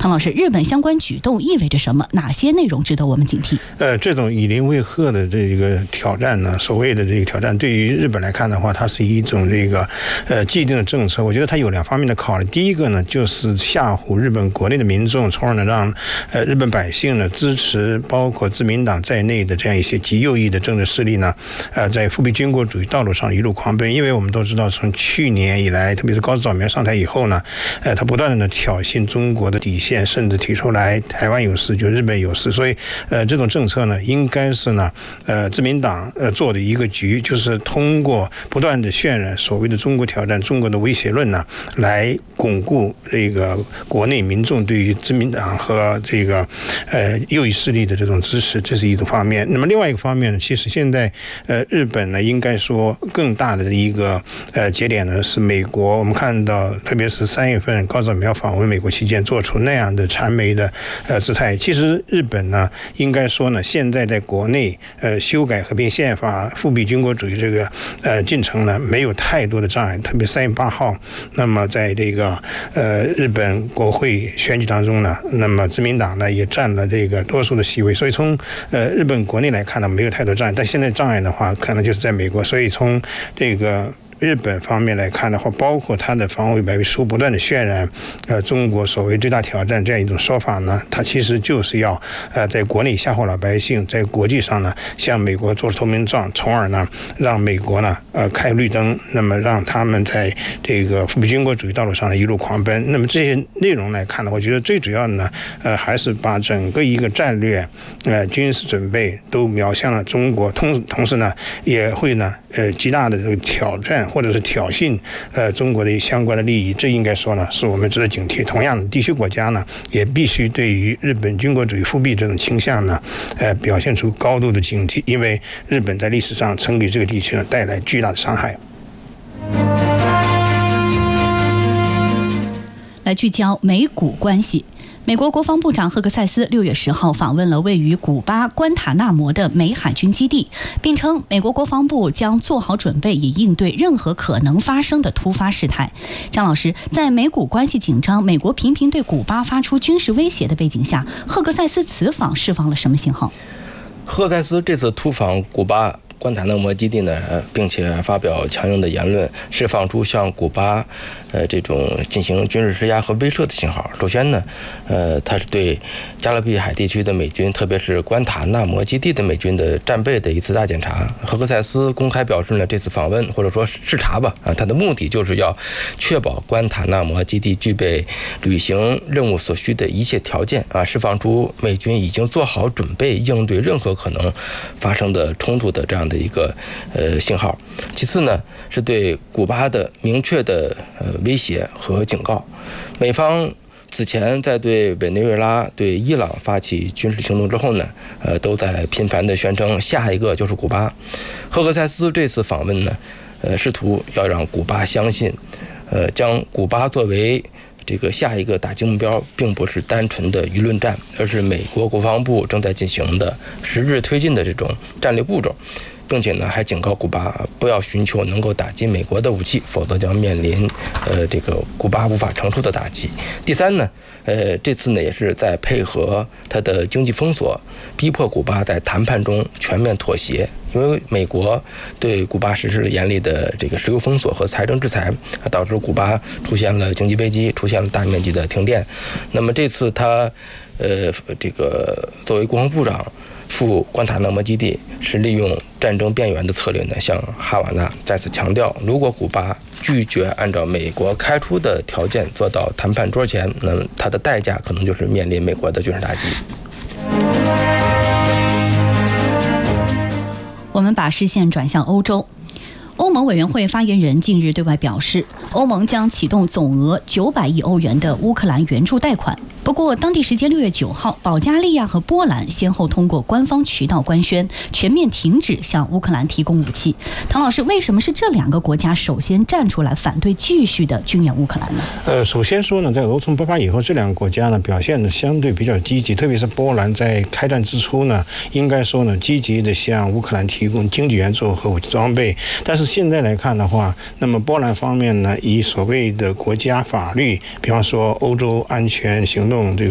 唐老师，日本相关举动意味着什么？哪些内容值得我们警惕？ 这种以邻为壑的这个挑战呢，所谓的这个挑战，对于日本来看的话，它是一种这个既定的政策。我觉得它有两方面的考虑。第一个呢，就是吓唬日本国内的民众，从而呢让日本百姓呢支持包括自民党在内的这样一些极右翼的政治势力呢，在复辟军国主义道路上一路狂奔。因为我们都知道，从去年以来，特别是高市早苗上台以后呢，他不断的挑衅中国的底线，甚至提出来台湾有事就日本有事。所以这种政策呢，应该是呢自民党做的一个局，就是通过不断的渲染所谓的中国挑战中国的威胁论呢，来巩固这个国内民众对于自民党和这个右翼势力的这种支持，这是一种方面。那么另外一个方面呢，其实现在日本呢，应该说更大的一个节点呢是美国。我们看到，特别是3月份高市早苗访问美国期间做出那样的谄媚的姿态。其实日本呢，应该说呢，现在在国内修改和平宪法、复辟军国主义这个进程呢，没有太多的障碍。特别3月8号，那么在这个日本国会选举当中呢，那么自民党呢也占了这个多数的席位，所以从日本国内来看呢，没有太多障碍。但现在障碍的话，可能就是在美国。所以从这个日本方面来看的话，包括他的防卫白皮书不断的渲染中国所谓最大挑战这样一种说法呢，它其实就是要在国内吓唬老百姓，在国际上呢向美国做投名状，从而呢让美国呢开绿灯，那么让他们在这个复辟军国主义道路上呢一路狂奔。那么这些内容来看呢，我觉得最主要的呢还是把整个一个战略军事准备都瞄向了中国，同时呢也会呢极大的这个挑战或者是挑衅中国的相关的利益。这应该说呢是我们值得警惕。同样的，地区国家呢也必须对于日本军国主义复辟这种倾向呢表现出高度的警惕，因为日本在历史上曾给这个地区呢带来巨大的伤害。 来聚焦美古关系。美国国防部长赫克塞斯6月10号访问了位于古巴关塔纳摩的美海军基地，并称美国国防部将做好准备，以应对任何可能发生的突发事态。张老师，在美古关系紧张、美国频频对古巴发出军事威胁的背景下，赫克塞斯此访释放了什么信号？ 赫克塞斯这次突访古巴关塔那摩基地呢，并且发表强硬的言论，释放出向古巴这种进行军事施压和威慑的信号。首先呢，它是对加勒比海地区的美军，特别是关塔那摩基地的美军的战备的一次大检查。赫克塞斯公开表示呢，这次访问或者说视察吧，它的目的就是要确保关塔那摩基地具备履行任务所需的一切条件释放出美军已经做好准备应对任何可能发生的冲突的这样的一个信号。其次呢，是对古巴的明确的威胁和警告。美方此前在对委内瑞拉、对伊朗发起军事行动之后呢，都在频繁地宣称下一个就是古巴。赫克塞斯这次访问呢，试图要让古巴相信，将古巴作为这个下一个打击目标，并不是单纯的舆论战，而是美国国防部正在进行的实质推进的这种战略步骤。并且呢，还警告古巴不要寻求能够打击美国的武器，否则将面临这个古巴无法承受的打击。第三呢，这次呢也是在配合它的经济封锁，逼迫古巴在谈判中全面妥协。因为美国对古巴实施了严厉的这个石油封锁和财政制裁，导致古巴出现了经济危机，出现了大面积的停电。那么这次他这个作为国防部长赴关塔那摩基地，是利用战争边缘的策略呢，向哈瓦那再次强调，如果古巴拒绝按照美国开出的条件坐到谈判桌前，那么它的代价可能就是面临美国的军事打击。 我们把视线转向欧洲。欧盟委员会发言人近日对外表示，欧盟将启动总额900亿欧元的乌克兰援助贷款。不过，当地时间6月9号，保加利亚和波兰先后通过官方渠道官宣，全面停止向乌克兰提供武器。唐老师，为什么是这两个国家首先站出来反对继续的军援乌克兰呢？ 首先说呢，在俄冲爆发以后，这两个国家呢表现的相对比较积极，特别是波兰在开战之初呢，应该说呢积极的向乌克兰提供经济援助和武器装备。但是现在来看的话，那么波兰方面呢，以所谓的国家法律，比方说欧洲安全行动